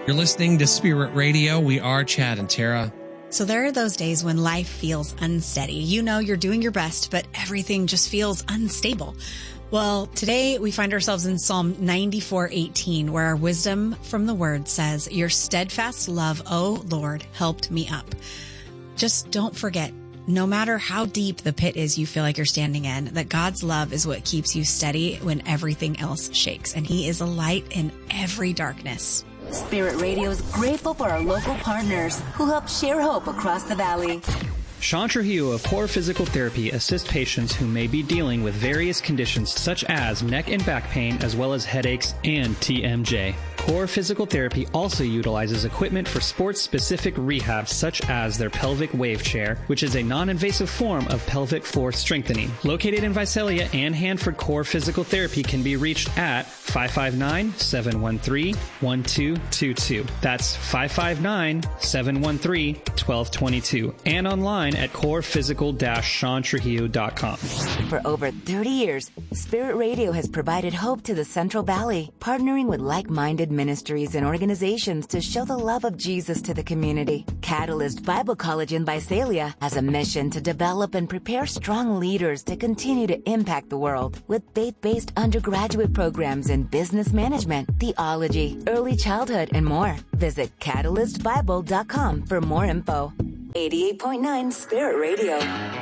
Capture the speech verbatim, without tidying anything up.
You're listening to Spirit Radio. We are Chad and Tara. So there are those days when life feels unsteady. You know you're doing your best, but everything just feels unstable. Well, today we find ourselves in Psalm ninety-four eighteen, where our wisdom from the Word says, "Your steadfast love, O Lord, helped me up." Just don't forget, no matter how deep the pit is you feel like you're standing in, that God's love is what keeps you steady when everything else shakes. And He is a light in every darkness. Spirit Radio is grateful for our local partners who help share hope across the valley. Sean Trujillo of Core Physical Therapy assists patients who may be dealing with various conditions such as neck and back pain, as well as headaches and T M J. Core Physical Therapy also utilizes equipment for sports-specific rehab, such as their pelvic wave chair, which is a non-invasive form of pelvic floor strengthening. Located in Visalia and Hanford, Core Physical Therapy can be reached at five five nine, seven one three, one two two two. That's five five nine, seven one three, one two two two. And online at core physical dash sean trujillo dot com. For over thirty years, Spirit Radio has provided hope to the Central Valley, partnering with like-minded ministries and organizations to show the love of Jesus to the community. Catalyst Bible College in Visalia has a mission to develop and prepare strong leaders to continue to impact the world with faith-based undergraduate programs in business management, theology, early childhood, and more. Visit catalyst bible dot com for more info. eighty-eight point nine Spirit Radio.